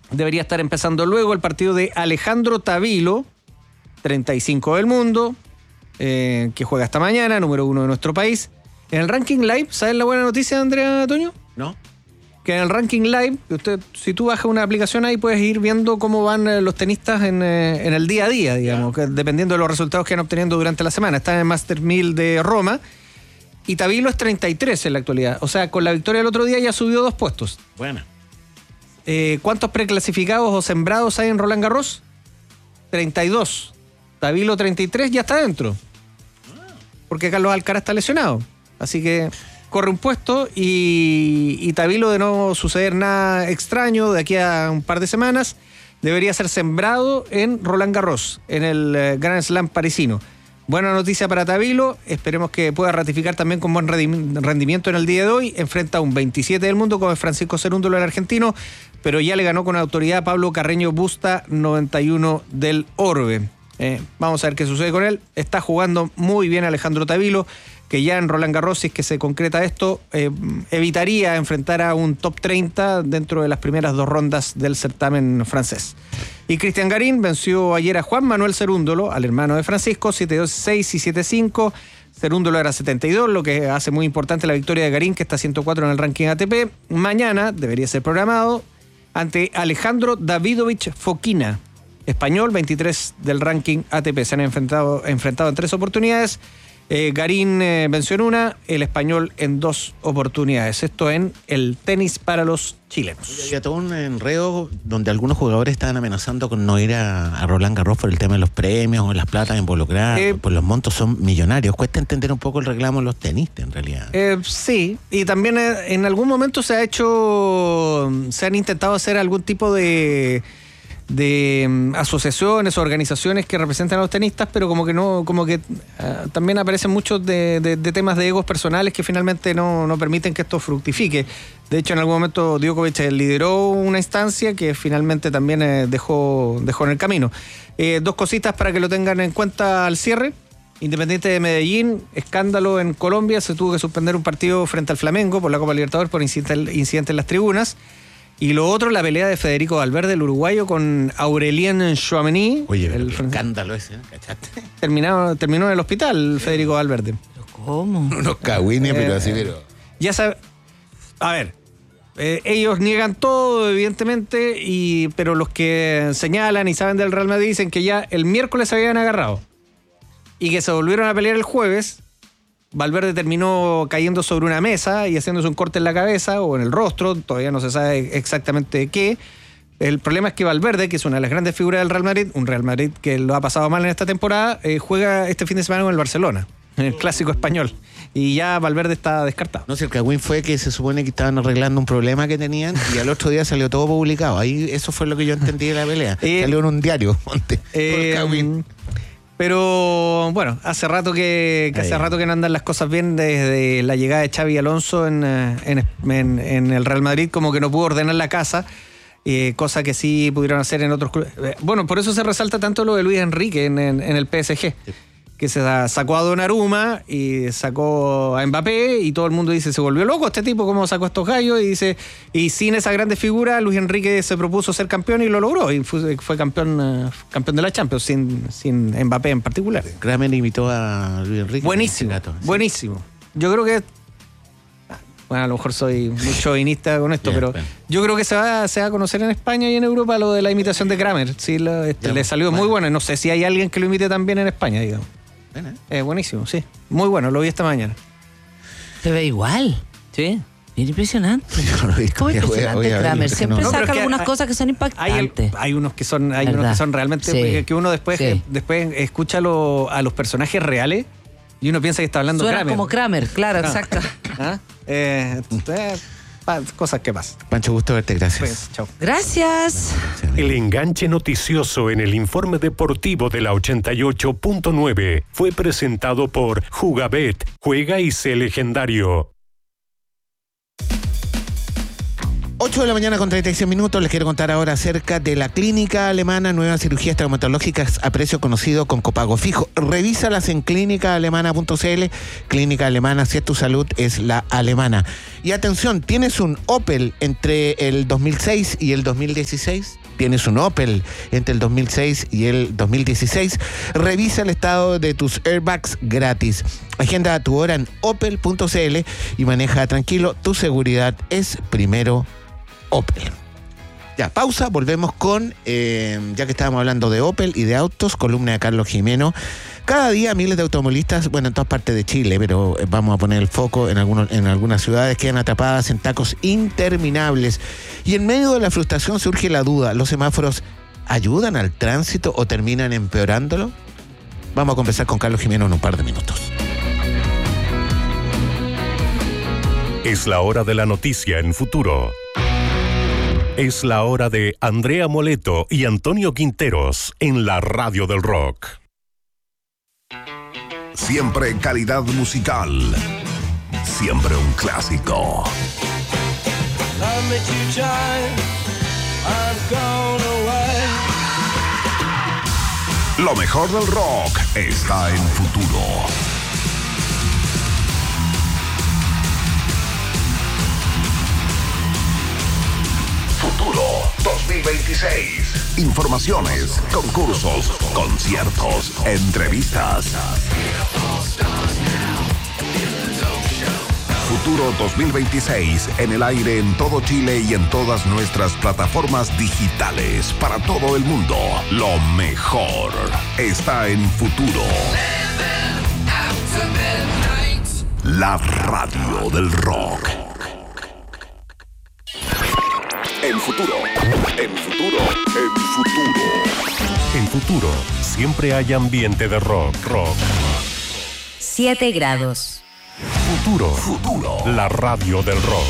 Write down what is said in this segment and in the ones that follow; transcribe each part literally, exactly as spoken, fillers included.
debería estar empezando luego el partido de Alejandro Tavilo, treinta y cinco del mundo, eh, que juega esta mañana, número uno de nuestro país. En el ranking live, ¿sabes la buena noticia, Andrea Toño? No. Que en el ranking live, usted, si tú bajas una aplicación ahí, puedes ir viendo cómo van eh, los tenistas en, eh, en el día a día, digamos, yeah. que dependiendo de los resultados que van obteniendo durante la semana. Están en el Master mil de Roma y Tavilo es treinta y tres en la actualidad. O sea, con la victoria del otro día ya subió dos puestos. Bueno. Eh, ¿Cuántos preclasificados o sembrados hay en Roland Garros? treinta y dos. Tavilo treinta y tres, ya está dentro. Porque Carlos Alcaraz está lesionado. Así que corre un puesto y, y Tavilo, de no suceder nada extraño de aquí a un par de semanas, debería ser sembrado en Roland Garros, en el eh, Grand Slam parisino. Buena noticia para Tavilo, esperemos que pueda ratificar también con buen rendimiento en el día de hoy. Enfrenta a un veintisiete del mundo como es Francisco Cerúndolo, el argentino, pero ya le ganó con autoridad a Pablo Carreño Busta, noventa y uno del Orbe. Eh, vamos a ver qué sucede con él. Está jugando muy bien Alejandro Tavilo, que ya en Roland Garros, si es que se concreta esto, eh, evitaría enfrentar a un top treinta dentro de las primeras dos rondas del certamen francés. Y Cristian Garín venció ayer a Juan Manuel Cerúndolo, al hermano de Francisco, siete dos seis y siete cinco. Cerúndolo era setenta y dos, lo que hace muy importante la victoria de Garín, que está ciento cuatro en el ranking A T P. Mañana debería ser programado ante Alejandro Davidovich Fokina, español, veintitrés del ranking A T P. Se han enfrentado, enfrentado en tres oportunidades. Eh, Garín eh, venció en una, el español en dos oportunidades. Esto en el tenis para los chilenos. Había todo un enredo donde algunos jugadores estaban amenazando con no ir a, a Roland Garros por el tema de los premios o las platas involucradas, eh, pues los montos son millonarios. Cuesta entender un poco el reclamo de los tenistas, en realidad. Eh, sí, y también eh, en algún momento se ha hecho, se han intentado hacer algún tipo de... de um, asociaciones o organizaciones que representan a los tenistas, pero como que no, como que uh, también aparecen muchos de, de, de temas de egos personales que finalmente no, no permiten que esto fructifique. De hecho, en algún momento Djokovic lideró una instancia que finalmente también eh, dejó, dejó en el camino. Eh, dos cositas para que lo tengan en cuenta al cierre. Independiente de Medellín, escándalo en Colombia, se tuvo que suspender un partido frente al Flamengo por la Copa Libertadores por incidente, incidente en las tribunas. Y lo otro, la pelea de Federico Valverde, el uruguayo, con Aurelien Chouameni. Oye, el escándalo ese, ¿cachaste? Terminó, terminó en el hospital, sí. Federico Valverde. ¿Cómo? Unos cagüines, eh, pero así, pero... Ya sabe... A ver, eh, ellos niegan todo, evidentemente, y pero los que señalan y saben del Real Madrid dicen que ya el miércoles se habían agarrado y que se volvieron a pelear el jueves. Valverde terminó cayendo sobre una mesa y haciéndose un corte en la cabeza o en el rostro, todavía no se sabe exactamente qué. El problema es que Valverde, que es una de las grandes figuras del Real Madrid, un Real Madrid que lo ha pasado mal en esta temporada, eh, juega este fin de semana con el Barcelona, en el clásico español. Y ya Valverde está descartado. No sé, el cagüín fue que se supone que estaban arreglando un problema que tenían y al otro día salió todo publicado. Ahí eso fue lo que yo entendí de la pelea. Eh, salió en un diario, ponte, eh, el cagüín. Pero bueno, hace rato que, que hace rato que no andan las cosas bien desde la llegada de Xavi Alonso en, en, en, en el Real Madrid, como que no pudo ordenar la casa, eh, cosa que sí pudieron hacer en otros clubes. Bueno, por eso se resalta tanto lo de Luis Enrique en, en, en el P S G, que se sacó a Donnarumma y sacó a Mbappé y todo el mundo dice, se volvió loco este tipo, ¿cómo sacó a estos gallos? Y dice, y sin esa grande figura, Luis Enrique se propuso ser campeón y lo logró, y fue, fue campeón uh, campeón de la Champions, sin, sin Mbappé en particular. Kramer invitó a Luis Enrique. Buenísimo, gato, ¿sí? Buenísimo. Yo creo que, bueno, a lo mejor soy muy chauvinista con esto, yeah, pero bueno, yo creo que se va, se va a conocer en España y en Europa lo de la imitación de Kramer. Sí, lo, este, le salió bueno. muy bueno, y no sé si hay alguien que lo imite también en España, digamos. Buena. Eh, buenísimo, sí. Muy bueno, lo vi esta mañana. Se ve igual. Sí. Es impresionante. Yo lo he visto. ¿Cómo impresionante, voy a, voy a Kramer? Siempre no, saca no, algunas hay, cosas que son impactantes. Hay, hay unos que son, hay unos que son realmente sí. que uno después, sí. después escucha lo, a los personajes reales y uno piensa que está hablando Suena Kramer. como Kramer, claro, no. exacto. ¿Ah? Eh, eh, cosas que pasan. Pancho, gusto verte, gracias. Pues, chao. Gracias. El enganche noticioso en el informe deportivo de la ochenta y ocho punto nueve fue presentado por Jugabet, juega y sé legendario. ocho de la mañana con treinta y seis minutos. Les quiero contar ahora acerca de la clínica alemana, nuevas cirugías traumatológicas a precio conocido con copago fijo. Revísalas en clínica alemana punto c l. Clínica Alemana, si es tu salud, es la alemana. Y atención, ¿tienes un Opel entre el dos mil seis y el dos mil dieciséis? ¿Tienes un Opel entre el dos mil seis y el dos mil dieciséis? Revisa el estado de tus airbags gratis. Agenda tu hora en opel punto c l y maneja tranquilo. Tu seguridad es primero Opel. Ya, pausa, volvemos con, eh, ya que estábamos hablando de Opel y de autos, columna de Carlos Jimeno. Cada día miles de automovilistas, bueno, en todas partes de Chile, pero vamos a poner el foco en, algunos, en algunas ciudades, quedan atrapadas en tacos interminables. Y en medio de la frustración surge la duda, ¿los semáforos ayudan al tránsito o terminan empeorándolo? Vamos a conversar con Carlos Jimeno en un par de minutos. Es la hora de la noticia en Futuro. Es la hora de Andrea Moleto y Antonio Quinteros en la Radio del Rock. Siempre calidad musical. Siempre un clásico. Lo mejor del rock está en Futuro. Futuro dos mil veintiséis. Informaciones, concursos, conciertos, entrevistas. Futuro dos mil veintiséis en el aire en todo Chile y en todas nuestras plataformas digitales para todo el mundo. Lo mejor está en Futuro. La radio del rock. En Futuro, en Futuro, en Futuro. En Futuro, siempre hay ambiente de rock, rock. siete grados. Futuro, Futuro. La radio del rock.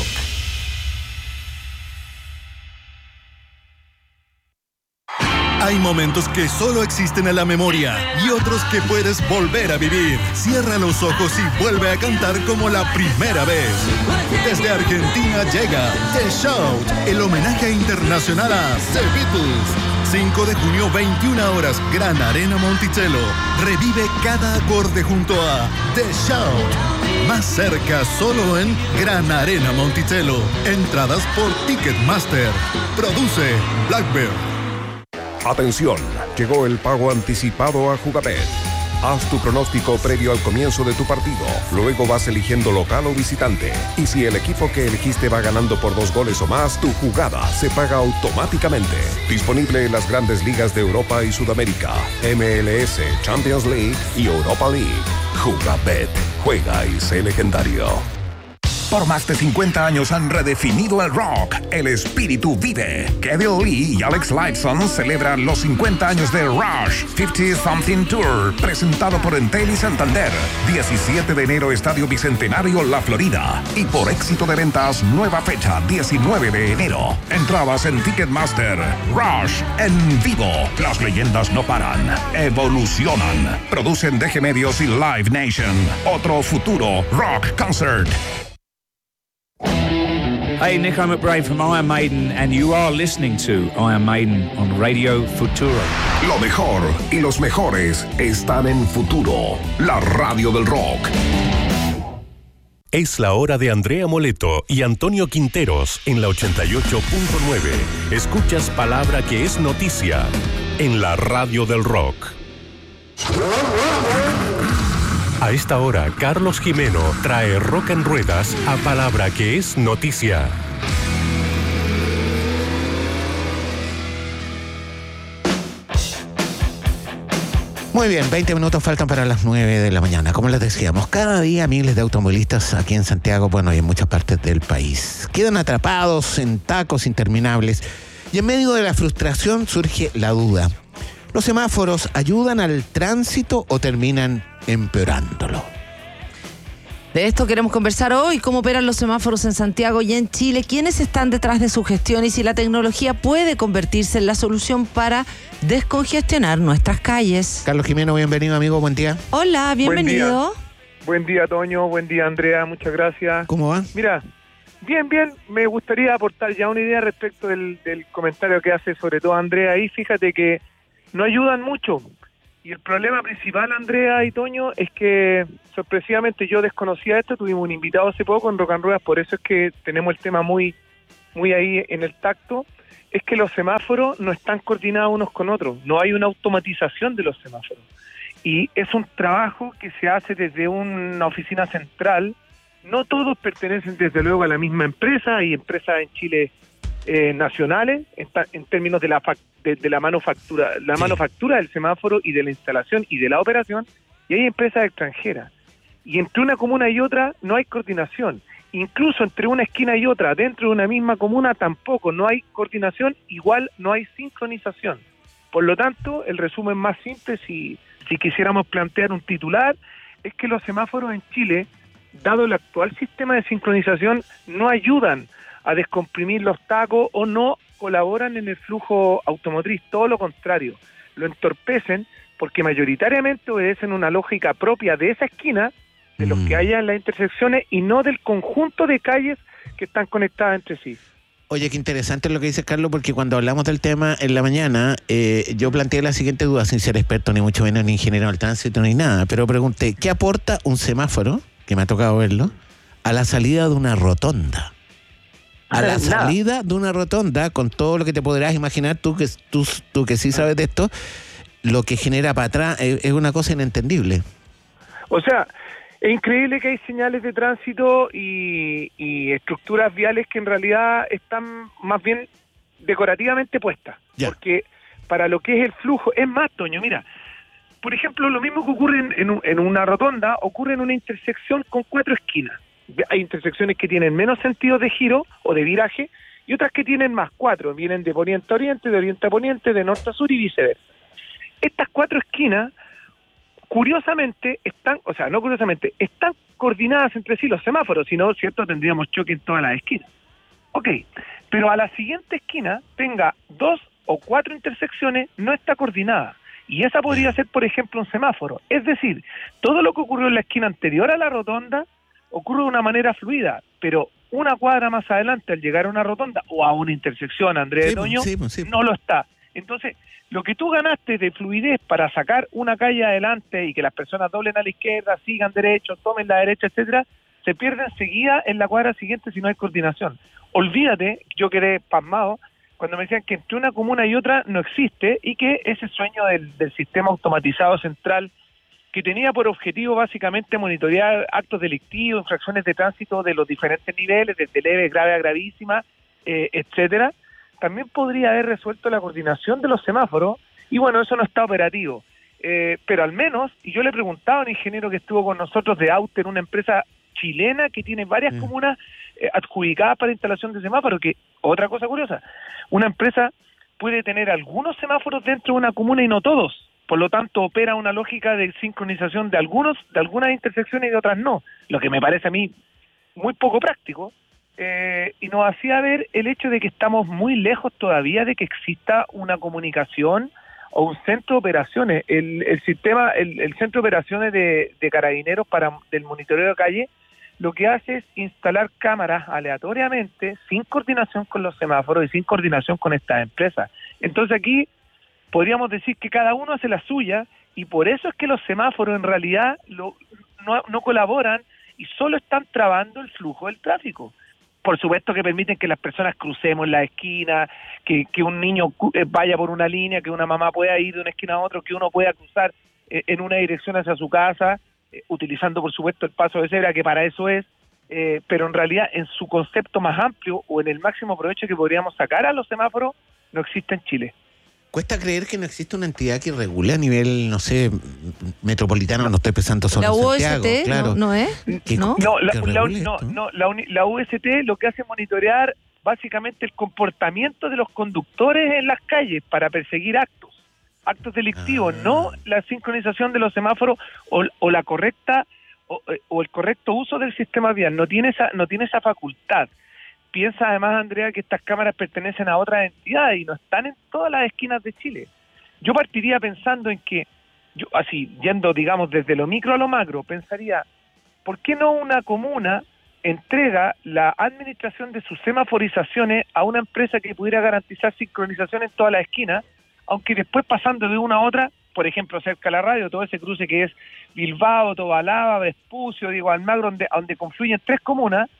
Hay momentos que solo existen en la memoria y otros que puedes volver a vivir. Cierra los ojos y vuelve a cantar como la primera vez. Desde Argentina llega The Shout, el homenaje internacional a The Beatles. cinco de junio, veintiuna horas, Gran Arena Monticello. Revive cada acorde junto a The Shout. Más cerca solo en Gran Arena Monticello. Entradas por Ticketmaster. Produce Blackbird. Atención, llegó el pago anticipado a Jugabet. Haz tu pronóstico previo al comienzo de tu partido. Luego vas eligiendo local o visitante. Y si el equipo que elegiste va ganando por dos goles o más, tu jugada se paga automáticamente. Disponible en las grandes ligas de Europa y Sudamérica, M L S, Champions League y Europa League. Jugabet. Juega y sé legendario. Por más de cincuenta años han redefinido el rock. El espíritu vive. Kevin Lee y Alex Lifeson celebran los cincuenta años de Rush cincuenta Something Tour, presentado por Entel y Santander. diecisiete de enero, Estadio Bicentenario, La Florida. Y por éxito de ventas, nueva fecha, diecinueve de enero. Entradas en Ticketmaster. Rush en vivo. Las leyendas no paran, evolucionan. Producen D G Medios y Live Nation. Otro futuro rock concert. Hey, Nick, I'm McBride from Iron Maiden, and you are listening to Iron Maiden on Radio Futuro. Lo mejor y los mejores están en Futuro, la radio del rock. Es la hora de Andrea Moleto y Antonio Quinteros en la ochenta y ocho punto nueve. Escuchas palabra que es noticia en la radio del rock. A esta hora, Carlos Jimeno trae Rock en Ruedas a palabra que es noticia. Muy bien, veinte minutos faltan para las nueve de la mañana. Como les decíamos, cada día miles de automovilistas aquí en Santiago, bueno, y en muchas partes del país, quedan atrapados en tacos interminables y en medio de la frustración surge la duda. ¿Los semáforos ayudan al tránsito o terminan empeorándolo? De esto queremos conversar hoy, cómo operan los semáforos en Santiago y en Chile, quiénes están detrás de su gestión y si la tecnología puede convertirse en la solución para descongestionar nuestras calles. Carlos Jimeno, bienvenido, amigo, buen día. Hola, bienvenido. Buen día, buen día Toño, buen día Andrea, muchas gracias. ¿Cómo va? Mira, Bien, bien, me gustaría aportar ya una idea respecto del, del comentario que hace sobre todo Andrea ahí. Fíjate que no ayudan mucho. Y el problema principal, Andrea y Toño, es que sorpresivamente yo desconocía esto, tuvimos un invitado hace poco en Rock and Ruedas, por eso es que tenemos el tema muy, muy ahí en el tacto, es que los semáforos no están coordinados unos con otros, no hay una automatización de los semáforos. Y es un trabajo que se hace desde una oficina central, no todos pertenecen desde luego a la misma empresa, hay empresas en Chile eh, nacionales, en, en términos de la fac, de, de la manufactura, la sí. manufactura del semáforo y de la instalación y de la operación, y hay empresas extranjeras. Y entre una comuna y otra no hay coordinación. Incluso entre una esquina y otra, dentro de una misma comuna, tampoco, no hay coordinación, igual no hay sincronización. Por lo tanto, el resumen más simple, si, si quisiéramos plantear un titular, es que los semáforos en Chile, dado el actual sistema de sincronización, no ayudan a descomprimir los tacos o no colaboran en el flujo automotriz, todo lo contrario, lo entorpecen porque mayoritariamente obedecen una lógica propia de esa esquina, de los que haya en las intersecciones y no del conjunto de calles que están conectadas entre sí. Oye, qué interesante lo que dice Carlos, porque cuando hablamos del tema en la mañana, eh, yo planteé la siguiente duda, sin ser experto ni mucho menos ni ingeniero del tránsito ni nada, pero pregunté, ¿qué aporta un semáforo, que me ha tocado verlo, a la salida de una rotonda? A la salida de una rotonda, con todo lo que te podrás imaginar, tú que, tú, tú que sí sabes de esto, lo que genera para atrás es, es una cosa inentendible. O sea, es increíble que hay señales de tránsito y, y estructuras viales que en realidad están más bien decorativamente puestas. Ya. Porque para lo que es el flujo, es más, Toño, mira, por ejemplo, lo mismo que ocurre en, en, en una rotonda, ocurre en una intersección con cuatro esquinas. Hay intersecciones que tienen menos sentido de giro o de viraje y otras que tienen más, cuatro, vienen de poniente a oriente, de oriente a poniente, de norte a sur y viceversa. Estas cuatro esquinas, curiosamente, están, o sea, no curiosamente, están coordinadas entre sí los semáforos, si no, cierto, tendríamos choque en todas las esquinas. Ok, pero a la siguiente esquina, tenga dos o cuatro intersecciones, no está coordinada. Y esa podría ser, por ejemplo, un semáforo. Es decir, todo lo que ocurrió en la esquina anterior a la rotonda ocurre de una manera fluida, pero una cuadra más adelante, al llegar a una rotonda o a una intersección, Andrés sí, Toño, sí, sí. no lo está. Entonces, lo que tú ganaste de fluidez para sacar una calle adelante y que las personas doblen a la izquierda, sigan derecho, tomen la derecha, etcétera, se pierde enseguida en la cuadra siguiente si no hay coordinación. Olvídate, yo quedé pasmado cuando me decían que entre una comuna y otra no existe y que ese sueño del, del sistema automatizado central que tenía por objetivo básicamente monitorear actos delictivos, infracciones de tránsito de los diferentes niveles, desde leve, grave a gravísima, eh, etcétera, también podría haber resuelto la coordinación de los semáforos, y bueno, eso no está operativo. Eh, pero al menos, y yo le preguntaba a un ingeniero que estuvo con nosotros de Auter, una empresa chilena que tiene varias mm. comunas eh, adjudicadas para instalación de semáforos, que otra cosa curiosa, una empresa puede tener algunos semáforos dentro de una comuna y no todos. Por lo tanto, opera una lógica de sincronización de algunos, de algunas intersecciones y de otras no, lo que me parece a mí muy poco práctico, eh, y nos hacía ver el hecho de que estamos muy lejos todavía de que exista una comunicación o un centro de operaciones. El, el sistema, el, el centro de operaciones de, de carabineros para del monitoreo de calle, lo que hace es instalar cámaras aleatoriamente, sin coordinación con los semáforos y sin coordinación con estas empresas. Entonces aquí podríamos decir que cada uno hace la suya y por eso es que los semáforos en realidad lo, no, no colaboran y solo están trabando el flujo del tráfico. Por supuesto que permiten que las personas crucemos la esquina, que, que un niño vaya por una línea, que una mamá pueda ir de una esquina a otra, que uno pueda cruzar eh, en una dirección hacia su casa, eh, utilizando por supuesto el paso de cebra, que para eso es, eh, pero en realidad en su concepto más amplio o en el máximo provecho que podríamos sacar a los semáforos, no existe en Chile. Cuesta creer que no existe una entidad que regule a nivel, no sé, metropolitano, no estoy pensando solo en Santiago. La U S T, claro. ¿no, no es? ¿No? No, la, la, no, no la, la U S T lo que hace es monitorear básicamente el comportamiento de los conductores en las calles para perseguir actos, actos delictivos, ah. no la sincronización de los semáforos o, o la correcta o, o el correcto uso del sistema vial, no tiene esa, no tiene esa facultad. Piensa además, Andrea, que estas cámaras pertenecen a otras entidades y no están en todas las esquinas de Chile. Yo partiría pensando en que, yo así, yendo, digamos, desde lo micro a lo macro, pensaría, ¿por qué no una comuna entrega la administración de sus semaforizaciones a una empresa que pudiera garantizar sincronización en todas las esquinas, aunque después pasando de una a otra, por ejemplo, cerca de la radio, todo ese cruce que es Bilbao, Tobalaba, Vespucio, Diego Almagro, donde, donde confluyen tres comunas,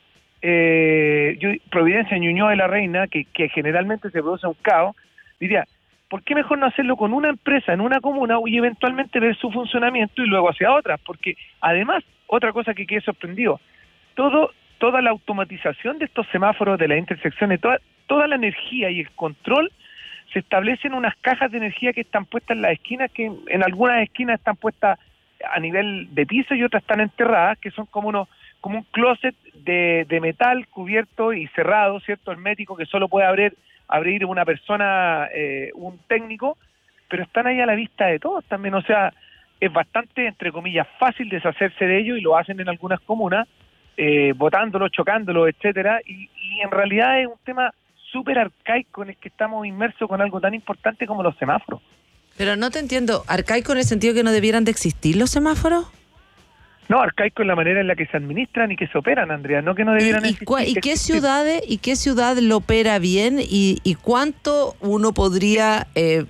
eh, Providencia, Ñuñoa y La Reina, que, que generalmente se produce un caos, diría, ¿por qué mejor no hacerlo con una empresa en una comuna y eventualmente ver su funcionamiento y luego hacia otras? Porque además, otra cosa que quedé sorprendido, todo, toda la automatización de estos semáforos, de las intersecciones, toda, toda la energía y el control se establecen unas cajas de energía que están puestas en las esquinas, que en algunas esquinas están puestas a nivel de piso y otras están enterradas, que son como unos, como un closet de, de metal cubierto y cerrado, ¿cierto? Hermético, que solo puede abrir, abrir una persona, eh, un técnico, pero están ahí a la vista de todos también, o sea, es bastante, entre comillas, fácil deshacerse de ellos y lo hacen en algunas comunas, eh, botándolo, chocándolo, etcétera, y, y en realidad es un tema súper arcaico en el que estamos inmersos con algo tan importante como los semáforos. Pero no te entiendo, ¿arcaico en el sentido que no debieran de existir los semáforos? No, arcaico en la manera en la que se administran y que se operan, Andrea, no que no debieran ¿Y, y, existir. ¿Y qué ciudades y qué ciudad lo opera bien y, y cuánto uno podría eh,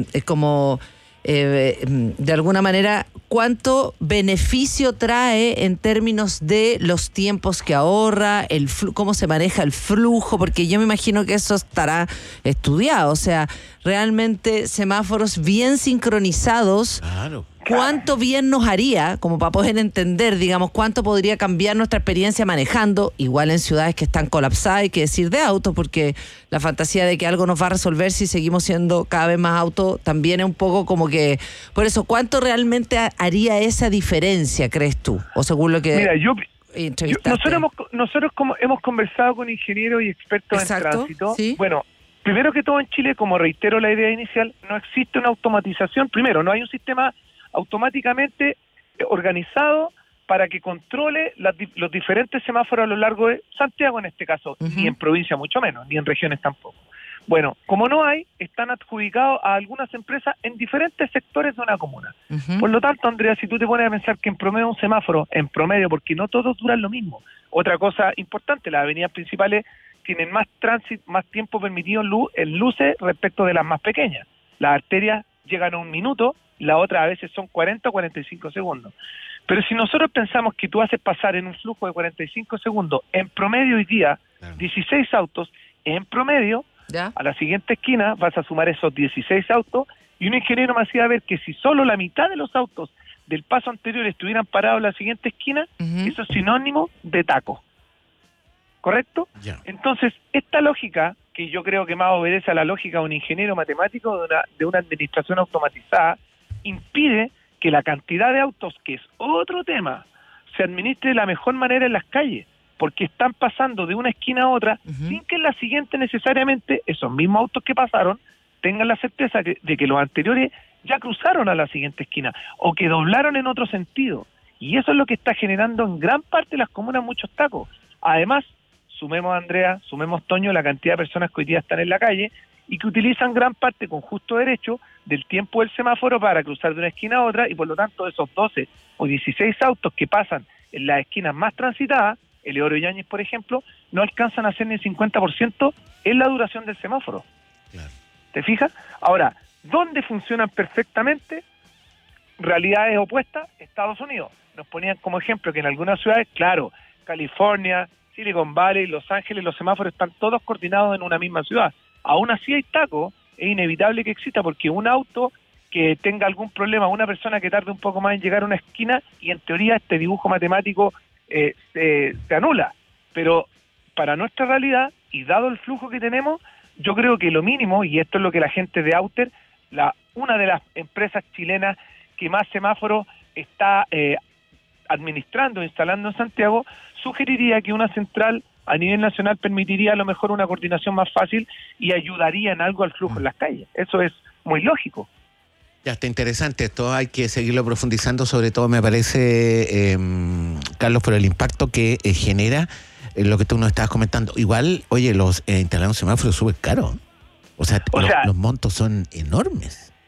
como eh, de alguna manera cuánto beneficio trae en términos de los tiempos que ahorra, el flu- cómo se maneja el flujo? Porque yo me imagino que eso estará estudiado, o sea, realmente semáforos bien sincronizados. Claro. ¿Cuánto bien nos haría, como para poder entender, digamos, cuánto podría cambiar nuestra experiencia manejando, igual en ciudades que están colapsadas, hay que decir de autos, porque la fantasía de que algo nos va a resolver si seguimos siendo cada vez más autos también es un poco como que... Por eso, ¿cuánto realmente haría esa diferencia, crees tú? O según lo que... Mira, yo... entrevistaste. Yo, nosotros hemos, nosotros como hemos conversado con ingenieros y expertos Exacto, en tránsito. ¿sí? Bueno, primero que todo en Chile, como reitero la idea inicial, no existe una automatización. Primero, no hay un sistema automáticamente organizado para que controle las, los diferentes semáforos a lo largo de Santiago en este caso, uh-huh. Ni en provincia mucho menos, ni en regiones tampoco. Bueno, como no hay, están adjudicados a algunas empresas en diferentes sectores de una comuna. Uh-huh. Por lo tanto, Andrea, si tú te pones a pensar que en promedio un semáforo, en promedio, porque no todos duran lo mismo. Otra cosa importante, las avenidas principales tienen más tránsito, más tiempo permitido en, luz, en luces respecto de las más pequeñas. Las arterias llegan a un minuto, la otra a veces son cuarenta o cuarenta y cinco segundos. Pero si nosotros pensamos que tú haces pasar en un flujo de cuarenta y cinco segundos, en promedio hoy día, dieciséis autos, en promedio, ¿ya? A la siguiente esquina vas a sumar esos dieciséis autos, y un ingeniero me hacía ver que si solo la mitad de los autos del paso anterior estuvieran parados en la siguiente esquina, uh-huh. Eso es sinónimo de taco. ¿Correcto? Yeah. Entonces, esta lógica, que yo creo que más obedece a la lógica de un ingeniero matemático de una, de una administración automatizada, impide que la cantidad de autos, que es otro tema, se administre de la mejor manera en las calles, porque están pasando de una esquina a otra, uh-huh. Sin que en la siguiente necesariamente esos mismos autos que pasaron tengan la certeza de, de que los anteriores ya cruzaron a la siguiente esquina, o que doblaron en otro sentido, y eso es lo que está generando en gran parte de las comunas muchos tacos. Además, sumemos, Andrea, sumemos, Toño, la cantidad de personas que hoy día están en la calle y que utilizan gran parte con justo derecho del tiempo del semáforo para cruzar de una esquina a otra, y por lo tanto esos doce o dieciséis autos que pasan en las esquinas más transitadas, Eleodoro Yáñez, por ejemplo, no alcanzan a hacer ni el cincuenta por ciento en la duración del semáforo. Claro. ¿Te fijas? Ahora, ¿dónde funcionan perfectamente? Realidades opuestas, Estados Unidos. Nos ponían como ejemplo que en algunas ciudades, claro, California, Silicon Valley, Los Ángeles, los semáforos están todos coordinados en una misma ciudad. Aún así hay taco, es inevitable que exista, porque un auto que tenga algún problema, una persona que tarde un poco más en llegar a una esquina, y en teoría este dibujo matemático eh, se, se anula. Pero para nuestra realidad, y dado el flujo que tenemos, yo creo que lo mínimo, y esto es lo que la gente de Outer, la, una de las empresas chilenas que más semáforos está eh, administrando, instalando en Santiago, sugeriría que una central a nivel nacional permitiría a lo mejor una coordinación más fácil y ayudaría en algo al flujo en las calles. Eso es muy lógico. Ya está interesante esto, hay que seguirlo profundizando, sobre todo me parece, eh, Carlos, por el impacto que eh, genera eh, lo que tú nos estabas comentando. Igual, oye, los eh, instalar un semáforo es súper caro. O sea, o lo, sea, los montos son enormes.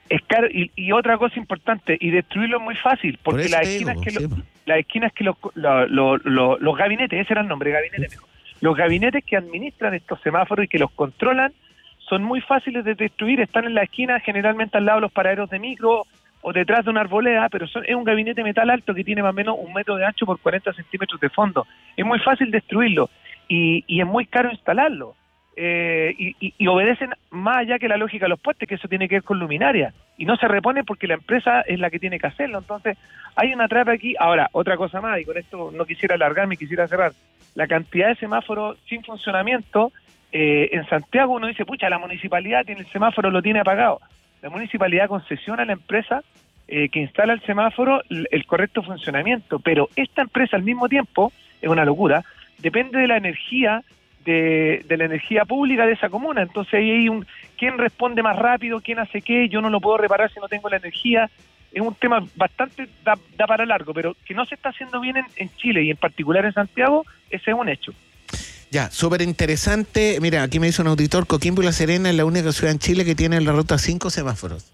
Es caro, y, y otra cosa importante, y destruirlo es muy fácil, porque Por las eso te esquinas, digo, que sí, lo- po. las esquinas que los, lo- lo- lo- los gabinetes, ese era el nombre, gabinete mejor. Los gabinetes que administran estos semáforos y que los controlan son muy fáciles de destruir, están en la esquina, generalmente al lado de los paraderos de micro o detrás de una arboleda, pero son, es un gabinete metal alto que tiene más o menos un metro de ancho por cuarenta centímetros de fondo. Es muy fácil destruirlo y, y es muy caro instalarlo. Eh, y, y, y obedecen más allá que la lógica de los postes, que eso tiene que ver con luminaria, y no se repone porque la empresa es la que tiene que hacerlo. Entonces hay una trapa aquí. Ahora, otra cosa más, y con esto no quisiera alargarme, quisiera cerrar, la cantidad de semáforos sin funcionamiento, eh, en Santiago uno dice, pucha, la municipalidad tiene el semáforo, lo tiene apagado. La municipalidad concesiona a la empresa eh, que instala el semáforo el, el correcto funcionamiento, pero esta empresa al mismo tiempo, es una locura, depende de la energía De, de la energía pública de esa comuna. Entonces ahí hay un quién responde más rápido, quién hace qué, yo no lo puedo reparar si no tengo la energía. Es un tema bastante, da, da para largo, pero que no se está haciendo bien en, en Chile y en particular en Santiago, ese es un hecho. Ya, súper interesante. Mira, aquí me dice un auditor, Coquimbo y La Serena es la única ciudad en Chile que tiene en la ruta cinco semáforos.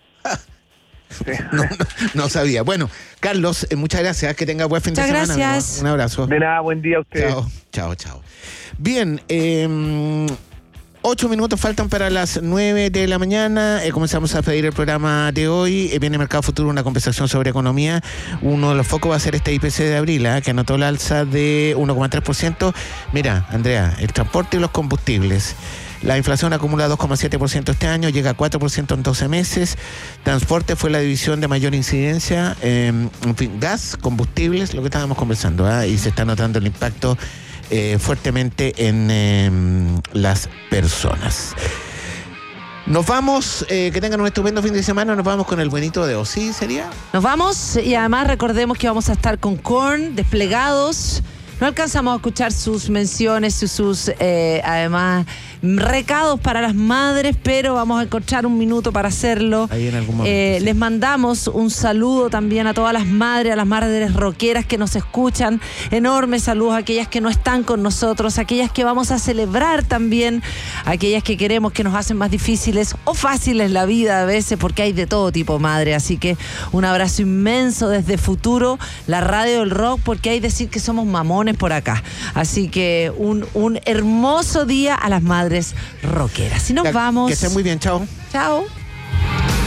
Sí. No, no, no sabía. Bueno, Carlos, eh, muchas gracias. Que tenga buen fin Muchas de semana. gracias. amigo. Un abrazo. De nada, buen día a ustedes. Chao, chao, chao. Bien, eh, ocho minutos faltan para las nueve de la mañana. Eh, comenzamos a pedir el programa de hoy. Eh, viene Mercado Futuro, una conversación sobre economía. Uno de los focos va a ser este I P C de abril, ¿eh? que anotó la alza de uno coma tres por ciento. Mira, Andrea, el transporte y los combustibles. La inflación acumula dos coma siete por ciento este año, llega a cuatro por ciento en doce meses. Transporte fue la división de mayor incidencia. Eh, en fin, gas, combustibles, lo que estábamos conversando, ¿eh? y se está notando el impacto eh, fuertemente en eh, las personas. Nos vamos, eh, que tengan un estupendo fin de semana. Nos vamos con el buenito de Osi, ¿sería? Nos vamos y además recordemos que vamos a estar con Korn desplegados. No alcanzamos a escuchar sus menciones, sus, sus eh, además recados para las madres, pero vamos a encontrar un minuto para hacerlo. Ahí en algún momento, Eh, sí. Les mandamos un saludo también a todas las madres, a las madres rockeras que nos escuchan. Enormes saludos a aquellas que no están con nosotros, a aquellas que vamos a celebrar también, a aquellas que queremos, que nos hacen más difíciles o fáciles la vida a veces, porque hay de todo tipo, madre. Así que un abrazo inmenso desde Futuro, la radio del rock, porque hay que decir que somos mamones por acá. Así que un, un hermoso día a las madres rockeras. Y nos Ya, vamos. Que estén muy bien, chao. Chao.